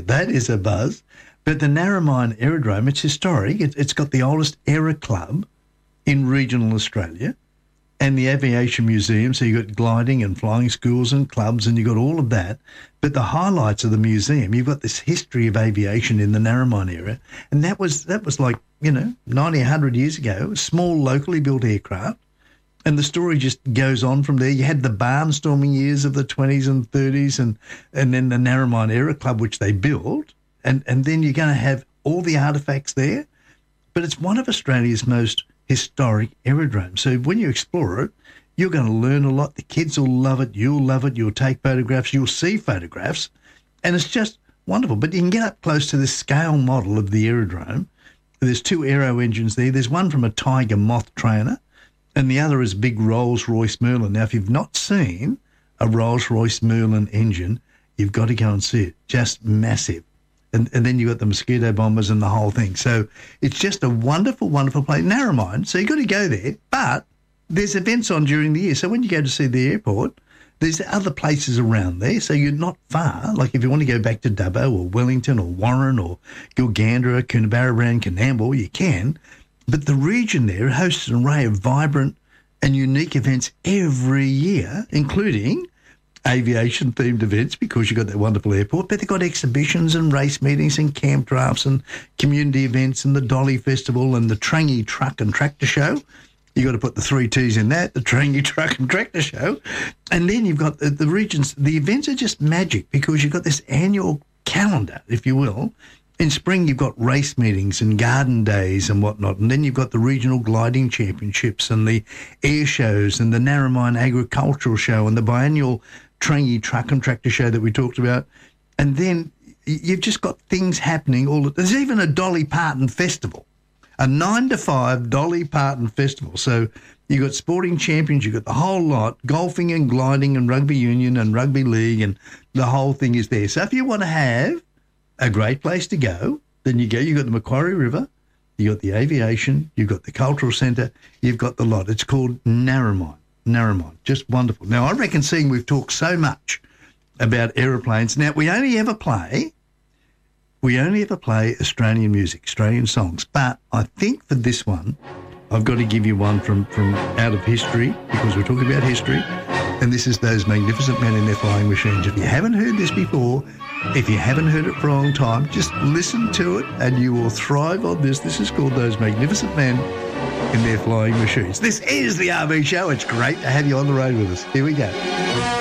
That is a buzz. But the Narromine Aerodrome, it's historic. It's got the oldest aero club in regional Australia, and the Aviation Museum. So you've got gliding and flying schools and clubs, and you've got all of that. But the highlights of the museum, you've got this history of aviation in the Narromine area, and that was like, 90, 100 years ago, small locally built aircraft, and the story just goes on from there. You had the barnstorming years of the 20s and 30s, and then the Narromine Aero Club, which they built, and then you're going to have all the artefacts there. But it's one of Australia's most historic aerodromes. So when you explore it, you're going to learn a lot. The kids will love it. You'll love it. You'll take photographs. You'll see photographs. And it's just wonderful. But you can get up close to this scale model of the aerodrome. There's 2 aero engines there. There's one from a Tiger Moth trainer, and the other is a big Rolls-Royce Merlin. Now, if you've not seen a Rolls-Royce Merlin engine, you've got to go and see it. Just massive. And then you've got the mosquito bombers and the whole thing. So it's just a wonderful, wonderful place. Narromine, so you've got to go there. But there's events on during the year. So when you go to see the airport, there's other places around there. So you're not far. Like if you want to go back to Dubbo or Wellington or Warren or Gilgandra, Coonabarra, around Canamble, you can. But the region there hosts an array of vibrant and unique events every year, including aviation-themed events because you've got that wonderful airport, but they've got exhibitions and race meetings and camp drafts and community events and the Dolly Festival and the Trangie Truck and Tractor Show. You've got to put the 3 T's in that, the Trangie Truck and Tractor Show. And then you've got the regions. The events are just magic because you've got this annual calendar, if you will. In spring, you've got race meetings and garden days and whatnot. And then you've got the regional gliding championships and the air shows and the Narromine Agricultural Show and the biannual Trangie Truck and Tractor Show that we talked about. And then you've just got things happening. There's even a Dolly Parton Festival, a 9 to 5 Dolly Parton Festival. So you've got sporting champions, you've got the whole lot, golfing and gliding and rugby union and rugby league, and the whole thing is there. So if you want to have a great place to go, then you go. You've got the Macquarie River, you've got the aviation, you've got the cultural centre, you've got the lot. It's called Narromine. Just wonderful. Now, I reckon seeing we've talked so much about aeroplanes. Now, we only ever play Australian music, Australian songs. But I think for this one, I've got to give you one from out of history because we're talking about history. And this is Those Magnificent Men in Their Flying Machines. If you haven't heard this before, if you haven't heard it for a long time, just listen to it and you will thrive on this. This is called Those Magnificent Men in Their Flying Machines. This is the RV Show. It's great to have you on the road with us. Here we go.